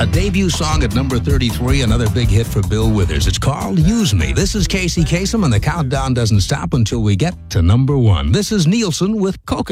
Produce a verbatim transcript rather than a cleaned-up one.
A debut song at number thirty-three, another big hit for Bill Withers. It's called Use Me. This is Casey Kasem, and the countdown doesn't stop until we get to number one. This is Nielsen with Coconut.